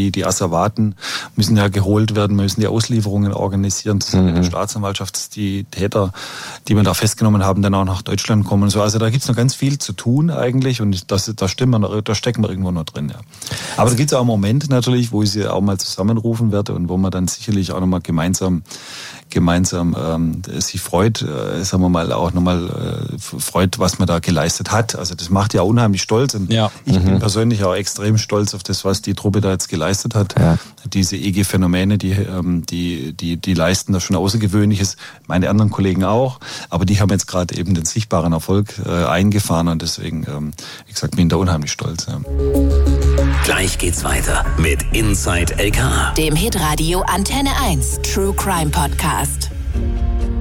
die Asservaten müssen ja geholt werden, müssen die Auslieferungen organisieren, zusammen mit der Staatsanwaltschaft, dass die Täter, die wir da festgenommen haben, dann auch nach Deutschland kommen und so. Also da gibt's noch ganz viel zu tun eigentlich und da stecken wir irgendwo noch drin, ja. Aber da gibt's auch Momente natürlich, wo ich sie auch mal zusammenrufen werde und wo man dann sicherlich auch nochmal gemeinsam sich freut, sagen wir mal, auch nochmal freut, was man da geleistet hat. Also das macht ja unheimlich stolz und ich bin persönlich auch extrem stolz auf das, was die Truppe da jetzt geleistet hat. Ja. Diese EG-Phänomene, die leisten da schon Außergewöhnliches, meine anderen Kollegen auch, aber die haben jetzt gerade eben den sichtbaren Erfolg eingefahren und deswegen, wie gesagt, bin ich da unheimlich stolz. Ja. Gleich geht's weiter mit Inside LK, dem Hitradio Antenne 1 True Crime Podcast.